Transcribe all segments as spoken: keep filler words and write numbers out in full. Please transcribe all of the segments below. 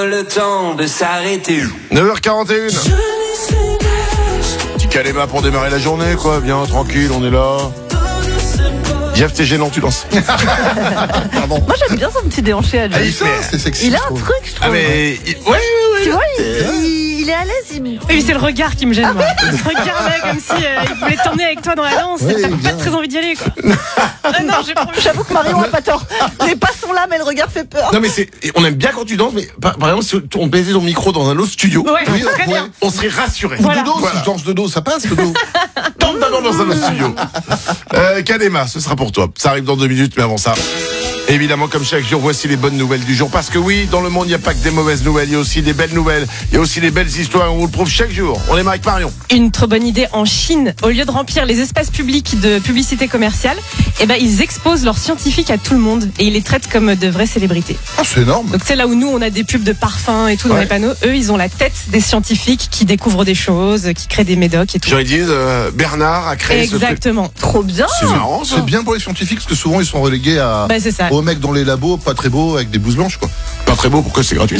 Le temps de s'arrêter. neuf heures quarante et une. Petit Kalema pour démarrer la journée, quoi. Bien, tranquille, on est là. Jeff, t'es gênant, tu danses. Pardon. Moi j'aime bien son petit déhanché à lui. Ah, il fait- C'est sexy. Il a je un trouve. truc, je trouve. Ah, mais. il- Ouais, ouais, ouais. Tu vois, il, il- il est à l'aise. Il... Oui, c'est le regard qui me gêne, moi. Il se regardait comme si euh, il voulait t'emmener avec toi dans la danse. Oui, T'as bien. pas très envie d'y aller, quoi. Ah non, j'ai promis. J'avoue que Marion a pas tort. Les pas sont là, mais le regard fait peur. Non, mais c'est. On aime bien quand tu danses, mais par, par exemple, si on baisait ton micro dans un autre studio, Ouais, Oui, très ouais. bien. on serait rassuré. Voilà. De dos, si je danse de dos, ça passe le dos. Tente d'abord dans un autre studio. Euh, Kalema, ce sera pour toi. Ça arrive dans deux minutes, mais avant ça. Évidemment, comme chaque jour, voici les bonnes nouvelles du jour. Parce que oui, dans le monde, il n'y a pas que des mauvaises nouvelles, il y a aussi des belles nouvelles. Il y a aussi des belles histoires, on vous le prouve chaque jour. On est avec Marion. Une trop bonne idée en Chine. Au lieu de remplir les espaces publics de publicité commerciale, eh ben, ils exposent leurs scientifiques à tout le monde et ils les traitent comme de vraies célébrités. Ah, c'est énorme. Donc c'est là où nous, on a des pubs de parfums et tout dans Ouais. les panneaux. Eux, ils ont la tête des scientifiques qui découvrent des choses, qui créent des médocs et tout. Genre, ils disent, euh, Bernard a créé ce truc. Exactement. Trop bien. C'est marrant, ça. C'est bien pour les scientifiques parce que souvent ils sont relégués à Bah, c'est ça. aux mecs dans les labos pas très beaux avec des blouses blanches quoi. Pas très beau, pourquoi c'est gratuit?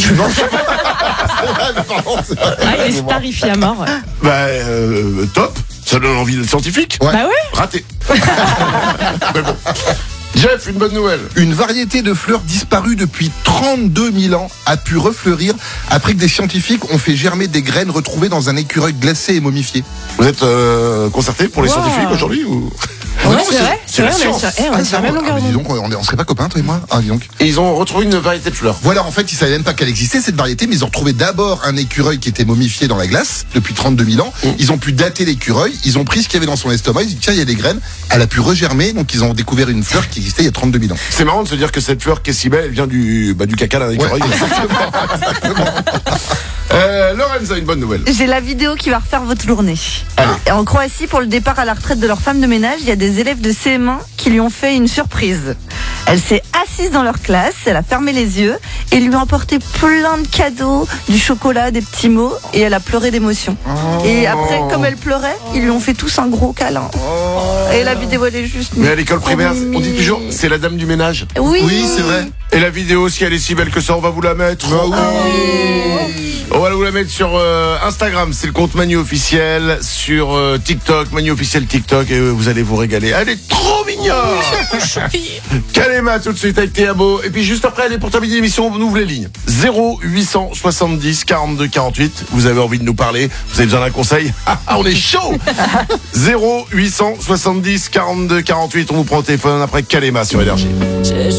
Pardon, c'est pas- Ah, il est starifié à mort. Bah, euh, top. Ça donne envie d'être scientifique. Ouais. Bah ouais. Raté. Mais bon. Jeff, une bonne nouvelle. Une variété de fleurs disparue depuis trente-deux mille ans a pu refleurir après que des scientifiques ont fait germer des graines retrouvées dans un écureuil glacé et momifié. Vous êtes euh, concerté pour les Wow. scientifiques aujourd'hui ou... Ouais, non, c'est vrai. C'est la vrai, on est science. sur, eh, on est Ah, sur la même ah, longueur mais dis d'onde. donc, on, est- on serait pas copains toi et moi. Ah, dis donc. Et ils ont retrouvé une variété de fleurs. Voilà, en fait, ils savaient même pas qu'elle existait cette variété, mais ils ont retrouvé d'abord un écureuil qui était momifié dans la glace depuis trente-deux mille ans. Mm. Ils ont pu dater l'écureuil, ils ont pris ce qu'il y avait dans son estomac, ils ont dit tiens, il y a des graines, elle a pu regermer, donc ils ont découvert une fleur qui existait il y a trente-deux mille ans. C'est marrant de se dire que cette fleur qui est si belle, elle vient du, bah, du caca d'un Ouais, écureuil. exactement, exactement. Euh, Lorenz a une bonne nouvelle. J'ai la vidéo qui va refaire votre journée. Allez. Et en Croatie, pour le départ à la retraite de leur femme de ménage, il y a des élèves de C M un qui lui ont fait une surprise. Elle s'est assise dans leur classe, elle a fermé les yeux et lui a emporté plein de cadeaux, du chocolat, des petits mots, et elle a pleuré d'émotion. Et après, comme elle pleurait, ils lui ont fait tous un gros câlin. Et la vidéo, elle est juste... Mais à l'école primaire, mimi. on dit toujours, c'est la dame du ménage. Oui, Oui, c'est vrai. Et la vidéo, si elle est si belle que ça, on va vous la mettre. Ah oui. On va vous la mettre sur euh, Instagram, c'est le compte Manu officiel, sur euh, TikTok, Manu officiel TikTok, et euh, vous allez vous régaler. Elle est trop mignonne. Kalema tout de suite avec Théabo. Et puis juste après, allez, pour terminer l'émission, on ouvre les lignes. zéro huit cent soixante-dix quarante-deux quarante-huit. Vous avez envie de nous parler, vous avez besoin d'un conseil. Ah, on est chaud. zéro huit cent soixante-dix quarante-deux quarante-huit. On vous prend au téléphone après Kalema sur Énergie.